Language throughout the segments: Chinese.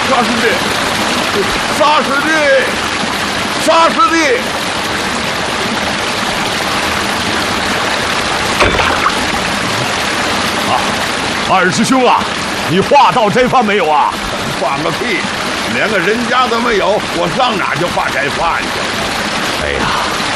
啥师弟？啥师弟？啥师弟？ 啊，二师兄啊，你化道斋饭没有啊？ 放个屁！连个人家都没有，我上哪去化斋饭去？ 哎呀，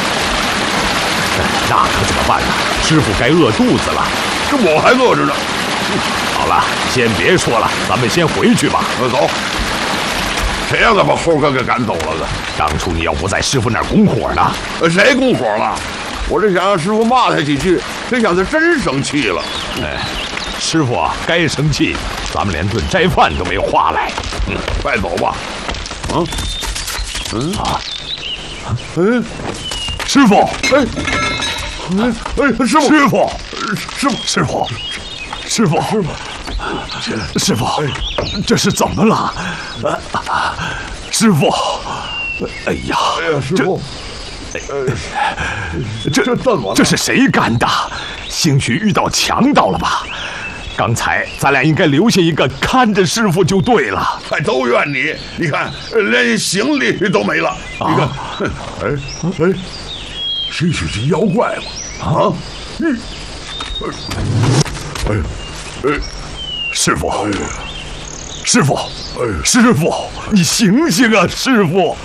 那可怎么办呢？师傅该饿肚子了。 这我还饿着呢。 好了，先别说了，咱们先回去吧。 走。谁让他把猴哥给赶走了的？ 当初你要不在师傅那儿拱火呢？ 谁拱火了？我这想让师傅骂他几句，谁想他真生气了。 哎，师傅啊，该生气，咱们连顿斋饭都没有化来。 快走吧。 师傅， 师傅， 师傅，这是怎么了？师傅，哎呀， 师傅， 这怎么了？这是谁干的？兴许遇到强盗了吧？刚才咱俩应该留下一个看着师傅就对了。 还都怨你！你看，连行李都没了。你看，谁是妖怪吗？ 师傅，你醒醒啊！师傅，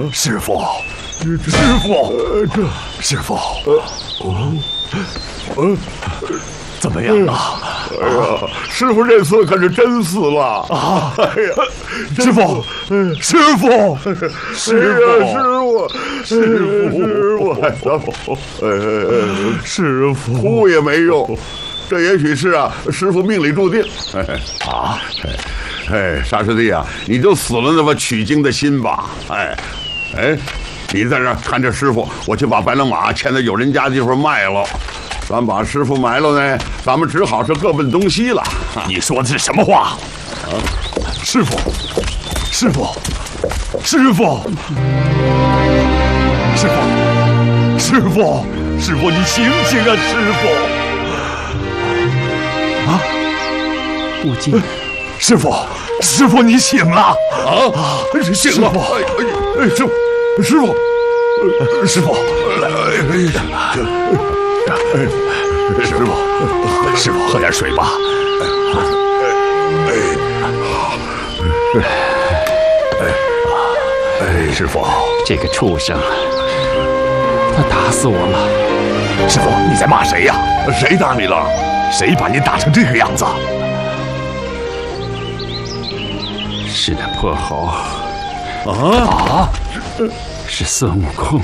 怎么样啊？ 哎呀，师傅这次可是真死了啊！哎呀， 师傅，师傅， 哭也没用，这也许是师傅命里注定。沙师弟啊，你就死了那么取经的心吧。你在这看着师傅，我去把白龙马牵到有人家地方卖了。咱把师傅埋了呢，咱们只好是各奔东西了。 你说的是什么话？师傅，你醒醒啊！ 悟净， 师傅，你醒了醒了！师傅， 师傅，喝点水吧。师傅， 这个畜生，他打死我了。 师傅，你在骂谁呀？ 谁打你了？ 谁把你打成这个样子？ 是那泼猴。是孙悟空。